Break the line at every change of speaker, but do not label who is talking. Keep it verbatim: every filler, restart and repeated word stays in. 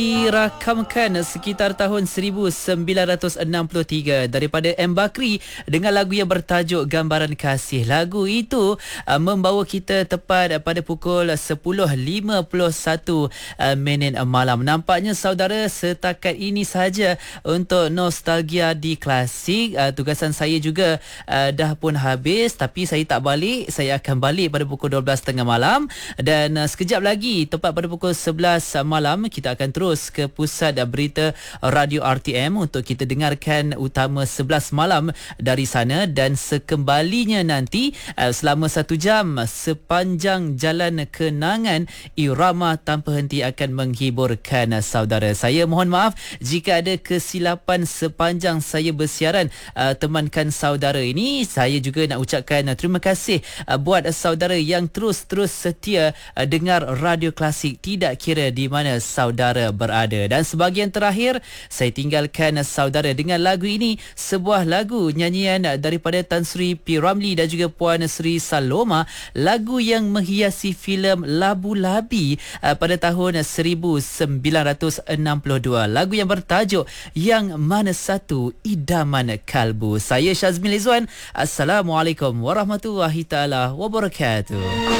Dirakamkan sekitar tahun seribu sembilan ratus enam puluh tiga daripada M. Bakri dengan lagu yang bertajuk Gambaran Kasih. Lagu itu uh, membawa kita tepat pada pukul sepuluh lima puluh satu uh, minit malam. Nampaknya saudara, setakat ini sahaja untuk nostalgia di klasik. Uh, tugasan saya juga uh, dah pun habis, tapi saya tak balik. Saya akan balik pada pukul dua belas tiga puluh malam dan uh, sekejap lagi tepat pada pukul sebelas malam kita akan terus ke pusat berita Radio R T M untuk kita dengarkan utama sebelas malam dari sana, dan sekembalinya nanti selama satu jam sepanjang jalan kenangan irama tanpa henti akan menghiburkan saudara. Saya mohon maaf jika ada kesilapan sepanjang saya bersiaran uh, temankan saudara ini. Saya juga nak ucapkan uh, terima kasih uh, buat uh, saudara yang terus-terus setia uh, dengar Radio Klasik tidak kira di mana saudara berada. Dan sebahagian terakhir saya tinggalkan saudara dengan lagu ini, sebuah lagu nyanyian daripada Tan Sri P. Ramlee dan juga Puan Sri Saloma, lagu yang menghiasi filem Labu Labi uh, pada tahun seribu sembilan ratus enam puluh dua. Lagu yang bertajuk Yang Mana Satu Idaman Kalbu. Saya Syazmin Izwan. Assalamualaikum warahmatullahi taala wabarakatuh.